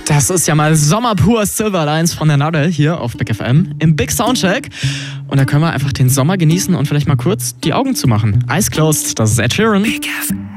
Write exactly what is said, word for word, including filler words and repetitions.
Das ist ja mal Sommer pur, Silverlines von der Nadel hier auf Big F M im Big Soundcheck. Und da können wir einfach den Sommer genießen und vielleicht mal kurz die Augen zumachen. Eyes closed, das ist Ed Sheeran. Big F M.